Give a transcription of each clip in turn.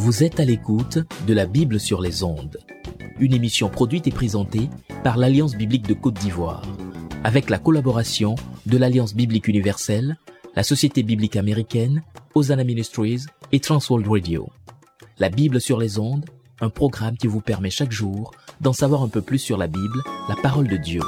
Vous êtes à l'écoute de la Bible sur les ondes, une émission produite et présentée par l'Alliance biblique de Côte d'Ivoire, avec la collaboration de l'Alliance biblique universelle, la Société biblique américaine, Hosanna Ministries et Transworld Radio. La Bible sur les ondes, un programme qui vous permet chaque jour d'en savoir un peu plus sur la Bible, la parole de Dieu.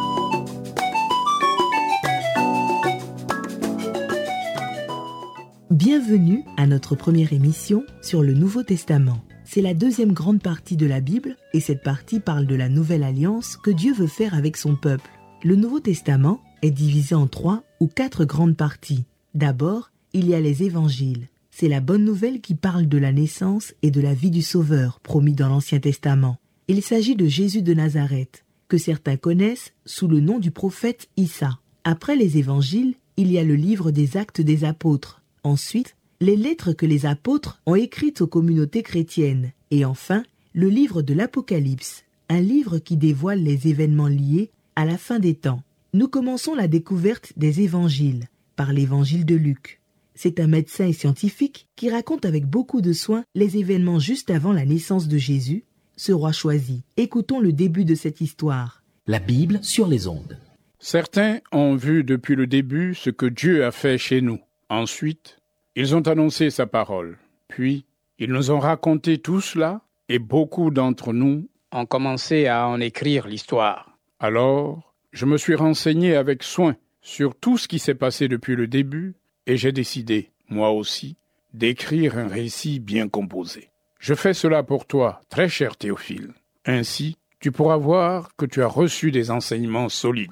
Bienvenue à notre première émission sur le Nouveau Testament. C'est la deuxième grande partie de la Bible et cette partie parle de la nouvelle alliance que Dieu veut faire avec son peuple. Le Nouveau Testament est divisé en 3 ou 4 grandes parties. D'abord, il y a les évangiles. C'est la bonne nouvelle qui parle de la naissance et de la vie du Sauveur promis dans l'Ancien Testament. Il s'agit de Jésus de Nazareth, que certains connaissent sous le nom du prophète Issa. Après les évangiles, il y a le livre des Actes des Apôtres. Ensuite, les lettres que les apôtres ont écrites aux communautés chrétiennes. Et enfin, le livre de l'Apocalypse, un livre qui dévoile les événements liés à la fin des temps. Nous commençons la découverte des évangiles par l'évangile de Luc. C'est un médecin et scientifique qui raconte avec beaucoup de soin les événements juste avant la naissance de Jésus, ce roi choisi. Écoutons le début de cette histoire. La Bible sur les ondes. Certains ont vu depuis le début ce que Dieu a fait chez nous. Ensuite, ils ont annoncé sa parole. Puis, ils nous ont raconté tout cela et beaucoup d'entre nous ont commencé à en écrire l'histoire. Alors, je me suis renseigné avec soin sur tout ce qui s'est passé depuis le début et j'ai décidé, moi aussi, d'écrire un récit bien composé. Je fais cela pour toi, très cher Théophile. Ainsi, tu pourras voir que tu as reçu des enseignements solides.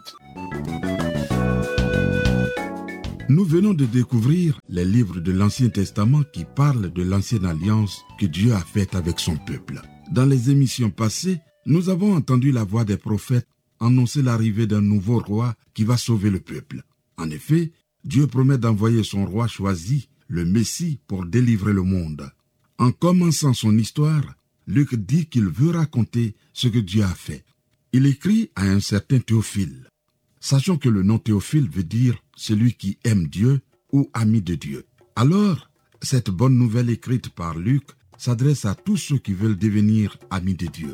Nous venons de découvrir les livres de l'Ancien Testament qui parlent de l'ancienne alliance que Dieu a faite avec son peuple. Dans les émissions passées, nous avons entendu la voix des prophètes annoncer l'arrivée d'un nouveau roi qui va sauver le peuple. En effet, Dieu promet d'envoyer son roi choisi, le Messie, pour délivrer le monde. En commençant son histoire, Luc dit qu'il veut raconter ce que Dieu a fait. Il écrit à un certain Théophile. Sachons que le nom Théophile veut dire « celui qui aime Dieu » ou « ami de Dieu ». Alors, cette bonne nouvelle écrite par Luc s'adresse à tous ceux qui veulent devenir amis de Dieu.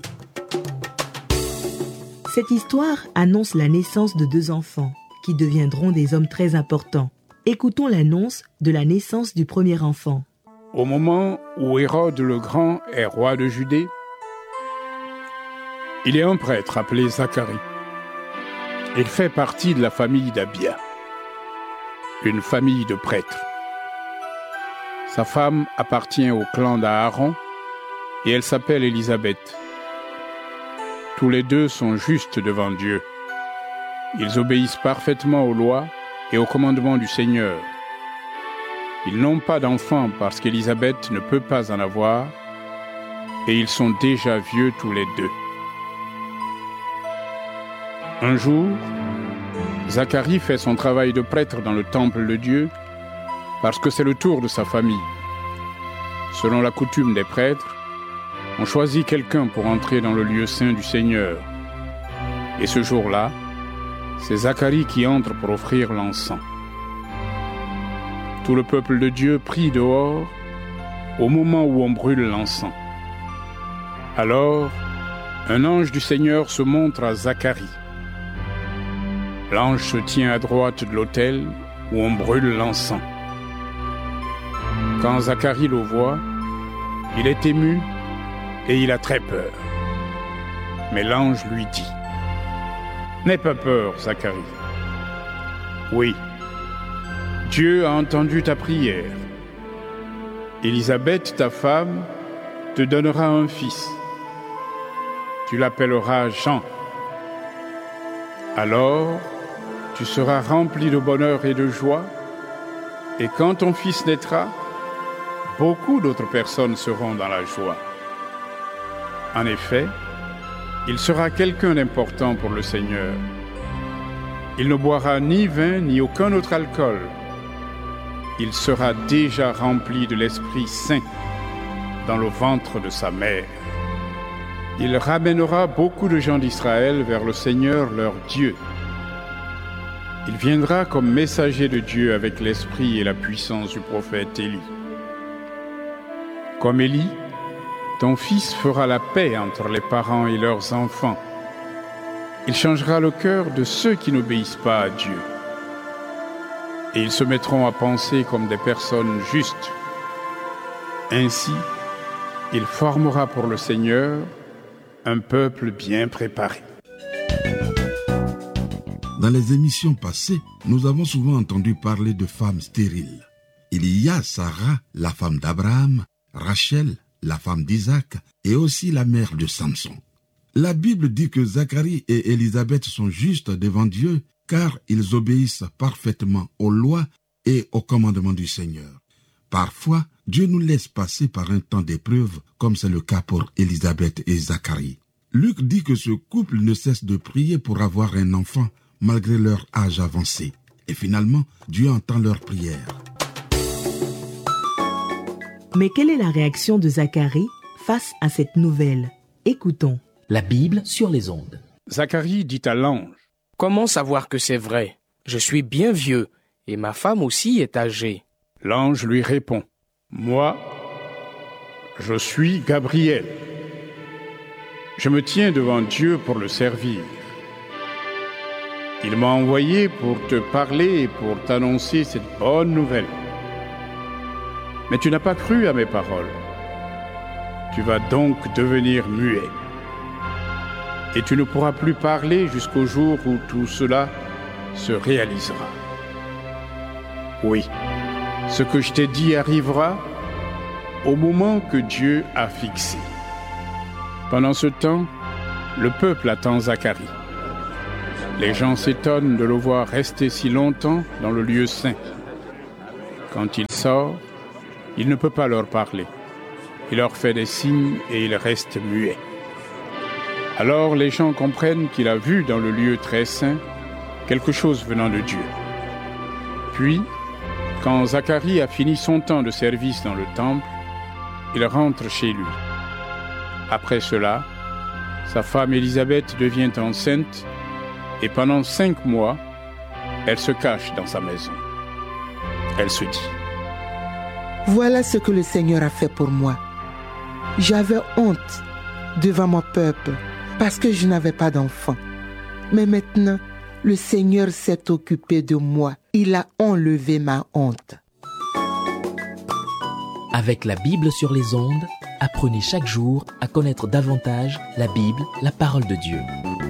Cette histoire annonce la naissance de 2 enfants qui deviendront des hommes très importants. Écoutons l'annonce de la naissance du premier enfant. Au moment où Hérode le Grand est roi de Judée, il y a un prêtre appelé Zacharie. Il fait partie de la famille d'Abia, une famille de prêtres. Sa femme appartient au clan d'Aaron et elle s'appelle Élisabeth. Tous les deux sont justes devant Dieu. Ils obéissent parfaitement aux lois et aux commandements du Seigneur. Ils n'ont pas d'enfants parce qu'Élisabeth ne peut pas en avoir et ils sont déjà vieux tous les deux. Un jour, Zacharie fait son travail de prêtre dans le temple de Dieu parce que c'est le tour de sa famille. Selon la coutume des prêtres, on choisit quelqu'un pour entrer dans le lieu saint du Seigneur. Et ce jour-là, c'est Zacharie qui entre pour offrir l'encens. Tout le peuple de Dieu prie dehors au moment où on brûle l'encens. Alors, un ange du Seigneur se montre à Zacharie. L'ange se tient à droite de l'autel où on brûle l'encens. Quand Zacharie le voit, il est ému et il a très peur. Mais l'ange lui dit : « N'aie pas peur, Zacharie. Oui, Dieu a entendu ta prière. Élisabeth, ta femme, te donnera un fils. Tu l'appelleras Jean. Alors, tu seras rempli de bonheur et de joie, et quand ton fils naîtra, beaucoup d'autres personnes seront dans la joie. En effet, il sera quelqu'un d'important pour le Seigneur. Il ne boira ni vin ni aucun autre alcool. Il sera déjà rempli de l'Esprit Saint dans le ventre de sa mère. Il ramènera beaucoup de gens d'Israël vers le Seigneur leur Dieu. Il viendra comme messager de Dieu avec l'esprit et la puissance du prophète Élie. Comme Élie, ton fils fera la paix entre les parents et leurs enfants. Il changera le cœur de ceux qui n'obéissent pas à Dieu. Et ils se mettront à penser comme des personnes justes. Ainsi, il formera pour le Seigneur un peuple bien préparé. Dans les émissions passées, nous avons souvent entendu parler de femmes stériles. Il y a Sarah, la femme d'Abraham, Rachel, la femme d'Isaac, et aussi la mère de Samson. La Bible dit que Zacharie et Élisabeth sont justes devant Dieu, car ils obéissent parfaitement aux lois et aux commandements du Seigneur. Parfois, Dieu nous laisse passer par un temps d'épreuve, comme c'est le cas pour Élisabeth et Zacharie. Luc dit que ce couple ne cesse de prier pour avoir un enfant, malgré leur âge avancé. Et finalement, Dieu entend leurs prières. Mais quelle est la réaction de Zacharie face à cette nouvelle? Écoutons. La Bible sur les ondes. Zacharie dit à l'ange: « Comment savoir que c'est vrai? Je suis bien vieux, et ma femme aussi est âgée. » L'ange lui répond: « Moi, je suis Gabriel. Je me tiens devant Dieu pour le servir. Il m'a envoyé pour te parler et pour t'annoncer cette bonne nouvelle. Mais tu n'as pas cru à mes paroles. Tu vas donc devenir muet. Et tu ne pourras plus parler jusqu'au jour où tout cela se réalisera. Oui, ce que je t'ai dit arrivera au moment que Dieu a fixé. » Pendant ce temps, le peuple attend Zacharie. Les gens s'étonnent de le voir rester si longtemps dans le lieu saint. Quand il sort, il ne peut pas leur parler. Il leur fait des signes et il reste muet. Alors les gens comprennent qu'il a vu dans le lieu très saint quelque chose venant de Dieu. Puis, quand Zacharie a fini son temps de service dans le temple, il rentre chez lui. Après cela, sa femme Élisabeth devient enceinte et pendant 5 mois, elle se cache dans sa maison. Elle se dit: « Voilà ce que le Seigneur a fait pour moi. J'avais honte devant mon peuple parce que je n'avais pas d'enfant. Mais maintenant, le Seigneur s'est occupé de moi. Il a enlevé ma honte. » Avec la Bible sur les ondes, apprenez chaque jour à connaître davantage la Bible, la parole de Dieu.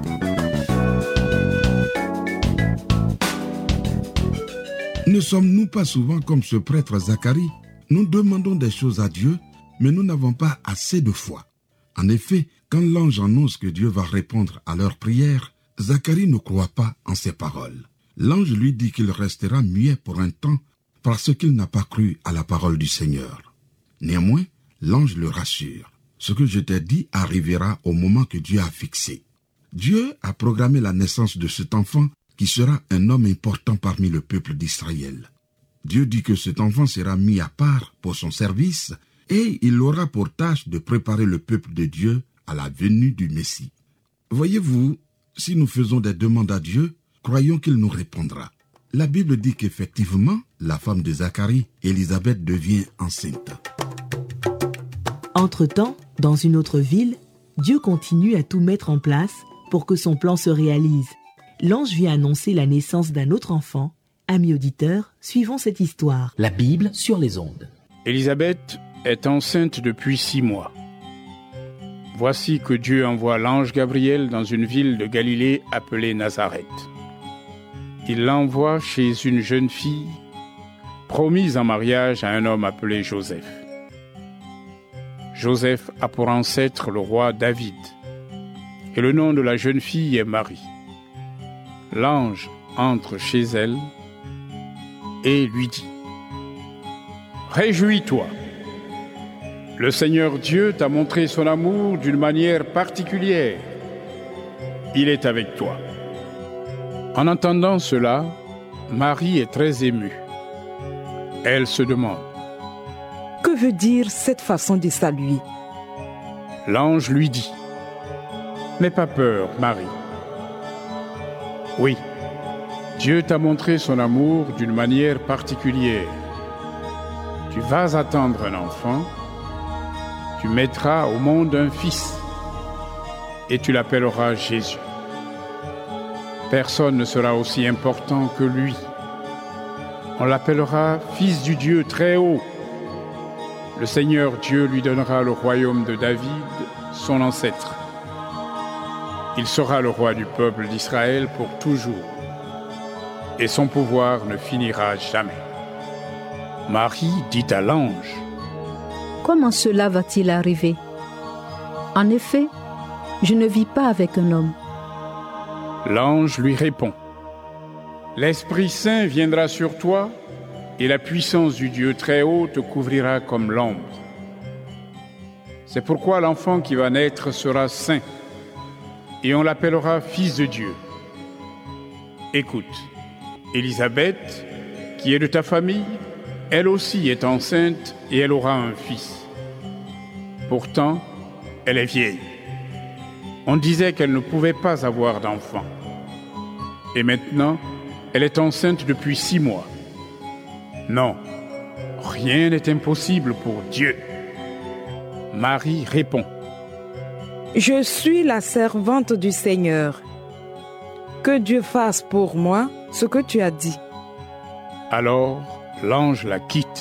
Ne sommes-nous pas souvent comme ce prêtre Zacharie? Nous demandons des choses à Dieu, mais nous n'avons pas assez de foi. En effet, quand l'ange annonce que Dieu va répondre à leur prière, Zacharie ne croit pas en ses paroles. L'ange lui dit qu'il restera muet pour un temps parce qu'il n'a pas cru à la parole du Seigneur. Néanmoins, l'ange le rassure. Ce que je t'ai dit arrivera au moment que Dieu a fixé. Dieu a programmé la naissance de cet enfant qui sera un homme important parmi le peuple d'Israël. Dieu dit que cet enfant sera mis à part pour son service et il aura pour tâche de préparer le peuple de Dieu à la venue du Messie. Voyez-vous, si nous faisons des demandes à Dieu, croyons qu'il nous répondra. La Bible dit qu'effectivement, la femme de Zacharie, Élisabeth, devient enceinte. Entre-temps, dans une autre ville, Dieu continue à tout mettre en place pour que son plan se réalise. L'ange vient annoncer la naissance d'un autre enfant. Amis auditeurs, suivons cette histoire. La Bible sur les ondes. Élisabeth est enceinte depuis 6 mois. Voici que Dieu envoie l'ange Gabriel dans une ville de Galilée appelée Nazareth. Il l'envoie chez une jeune fille promise en mariage à un homme appelé Joseph. Joseph a pour ancêtre le roi David, et le nom de la jeune fille est Marie. L'ange entre chez elle et lui dit: « Réjouis-toi, le Seigneur Dieu t'a montré son amour d'une manière particulière. Il est avec toi. » En entendant cela, Marie est très émue. Elle se demande: « Que veut dire cette façon de saluer? » L'ange lui dit: « N'aie pas peur, Marie. Oui, Dieu t'a montré son amour d'une manière particulière. Tu vas attendre un enfant tu mettras au monde un fils et tu l'appelleras Jésus. Personne ne sera aussi important que lui. On l'appellera Fils du Dieu très haut. Le Seigneur Dieu lui donnera le royaume de David, son ancêtre. Il sera le roi du peuple d'Israël pour toujours, et son pouvoir ne finira jamais. Marie dit à l'ange: Comment cela va-t-il arriver? En effet, je ne vis pas avec un homme. L'ange lui répond: L'Esprit Saint viendra sur toi, et la puissance du Dieu très haut te couvrira comme l'ombre. C'est pourquoi l'enfant qui va naître sera saint, et on l'appellera Fils de Dieu. Écoute, Élisabeth, qui est de ta famille, elle aussi est enceinte et elle aura un fils. Pourtant, elle est vieille. On disait qu'elle ne pouvait pas avoir d'enfant. Et maintenant, elle est enceinte depuis 6 mois. Non, rien n'est impossible pour Dieu. Marie répond: Je suis la servante du Seigneur. Que Dieu fasse pour moi ce que tu as dit. Alors, l'ange la quitte.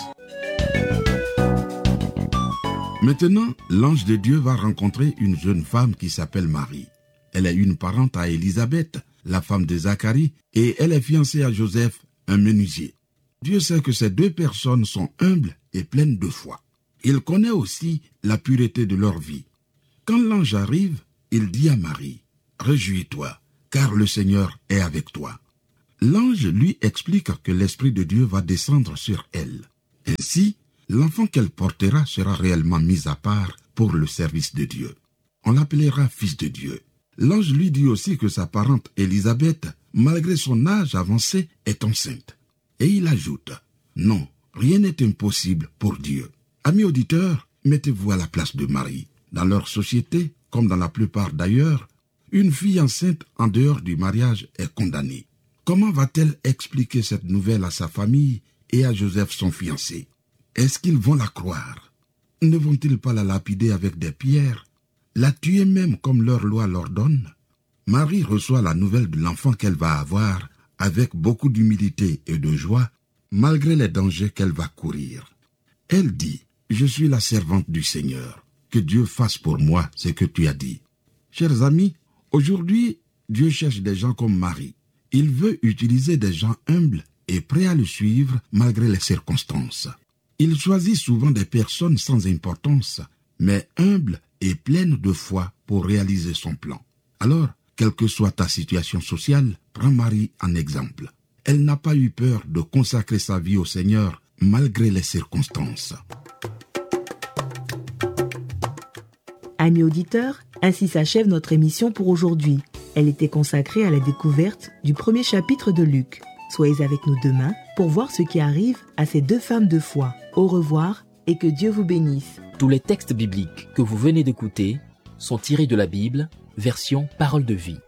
Maintenant, l'ange de Dieu va rencontrer une jeune femme qui s'appelle Marie. Elle est une parente à Élisabeth, la femme de Zacharie, et elle est fiancée à Joseph, un menuisier. Dieu sait que ces deux personnes sont humbles et pleines de foi. Il connaît aussi la pureté de leur vie. Quand l'ange arrive, il dit à Marie: Réjouis-toi, car le Seigneur est avec toi. L'ange lui explique que l'Esprit de Dieu va descendre sur elle. Ainsi, l'enfant qu'elle portera sera réellement mis à part pour le service de Dieu. On l'appellera Fils de Dieu. L'ange lui dit aussi que sa parente Élisabeth, malgré son âge avancé, est enceinte. Et il ajoute: Non, rien n'est impossible pour Dieu. Amis auditeurs, mettez-vous à la place de Marie. Dans leur société, comme dans la plupart d'ailleurs, une fille enceinte en dehors du mariage est condamnée. Comment va-t-elle expliquer cette nouvelle à sa famille et à Joseph son fiancé? Est-ce qu'ils vont la croire? Ne vont-ils pas la lapider avec des pierres, la tuer même comme leur loi l'ordonne? Marie reçoit la nouvelle de l'enfant qu'elle va avoir avec beaucoup d'humilité et de joie, malgré les dangers qu'elle va courir. Elle dit: Je suis la servante du Seigneur. Que Dieu fasse pour moi ce que tu as dit. Chers amis, aujourd'hui, Dieu cherche des gens comme Marie. Il veut utiliser des gens humbles et prêts à le suivre malgré les circonstances. Il choisit souvent des personnes sans importance, mais humbles et pleines de foi pour réaliser son plan. Alors, quelle que soit ta situation sociale, prends Marie en exemple. Elle n'a pas eu peur de consacrer sa vie au Seigneur malgré les circonstances. Amis auditeurs, ainsi s'achève notre émission pour aujourd'hui. Elle était consacrée à la découverte du premier chapitre de Luc. Soyez avec nous demain pour voir ce qui arrive à ces deux femmes de foi. Au revoir et que Dieu vous bénisse. Tous les textes bibliques que vous venez d'écouter sont tirés de la Bible, version Parole de vie.